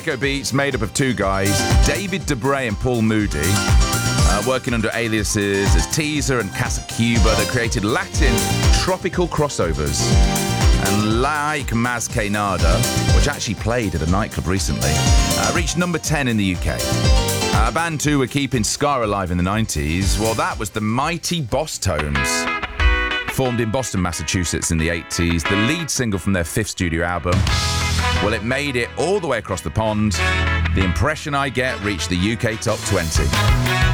Psycho Beats, made up of two guys, David Debray and Paul Moody, working under aliases as Teaser and Casa Cuba, that created Latin tropical crossovers. And like Mas Que Nada, which actually played at a nightclub recently, reached number 10 in the UK. A band too were keeping ska alive in the 90s. Well, that was the mighty Boss Tones. Formed in Boston, Massachusetts in the 80s, the lead single from their fifth studio album, well, it made it all the way across the pond. The Impression I Get reached the UK top 20.